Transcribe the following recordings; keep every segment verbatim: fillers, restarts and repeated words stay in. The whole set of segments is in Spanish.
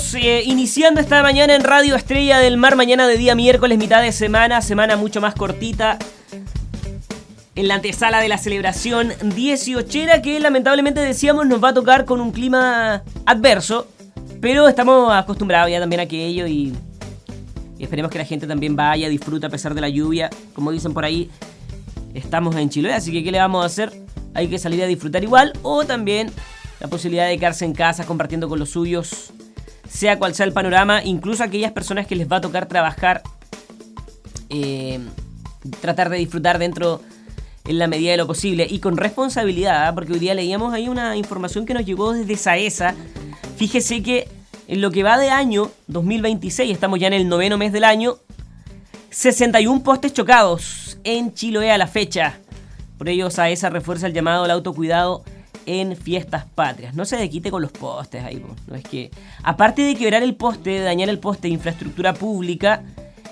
Estamos eh, iniciando esta mañana en Radio Estrella del Mar, mañana de día miércoles, mitad de semana, semana mucho más cortita. En la antesala de la celebración dieciochera que lamentablemente decíamos nos va a tocar con un clima adverso, pero estamos acostumbrados ya también a aquello y, y esperemos que la gente también vaya, disfruta a pesar de la lluvia. Como dicen por ahí, estamos en Chiloé, así que ¿qué le vamos a hacer? Hay que salir a disfrutar igual, o también la posibilidad de quedarse en casa compartiendo con los suyos, sea cual sea el panorama, incluso aquellas personas que les va a tocar trabajar, eh, tratar de disfrutar dentro en la medida de lo posible y con responsabilidad, ¿eh? Porque hoy día leíamos ahí una información que nos llegó desde SAESA. Fíjese que en lo que va de año dos mil veintiséis, estamos ya en el noveno mes del año, sesenta y uno postes chocados en Chiloé a la fecha. Por ello SAESA refuerza el llamado al autocuidado en fiestas patrias. No se desquite con los postes ahí, no es que, aparte de quebrar el poste, de dañar el poste de infraestructura pública,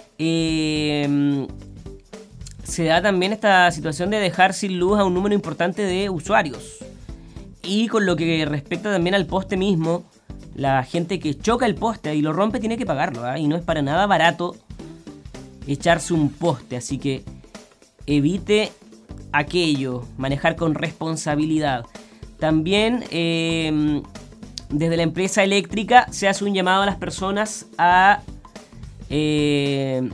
eh, se da también esta situación de dejar sin luz a un número importante de usuarios. Y con lo que respecta también al poste mismo, la gente que choca el poste y lo rompe tiene que pagarlo, ¿eh? Y no es para nada barato echarse un poste, así que evite aquello, manejar con responsabilidad. También eh, desde la empresa eléctrica se hace un llamado a las personas a eh,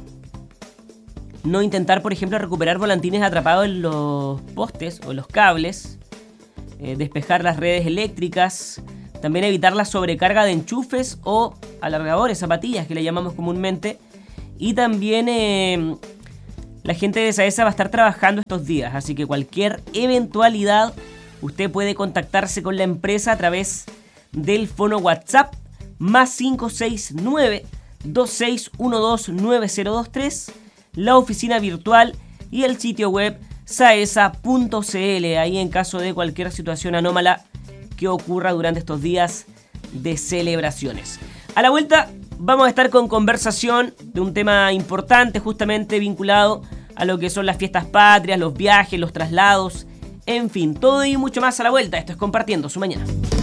no intentar, por ejemplo, recuperar volantines atrapados en los postes o en los cables, eh, despejar las redes eléctricas, también evitar la sobrecarga de enchufes o alargadores, zapatillas que le llamamos comúnmente, y también eh, la gente de SAESA va a estar trabajando estos días, así que cualquier eventualidad usted puede contactarse con la empresa a través del fono WhatsApp más cinco seis nueve, dos seis uno dos, nueve cero dos tres, la oficina virtual y el sitio web saesa punto cl, ahí en caso de cualquier situación anómala que ocurra durante estos días de celebraciones. A la vuelta vamos a estar con conversación de un tema importante justamente vinculado a lo que son las fiestas patrias, los viajes, los traslados, en fin, todo y mucho más a la vuelta. Esto es Compartiendo su Mañana.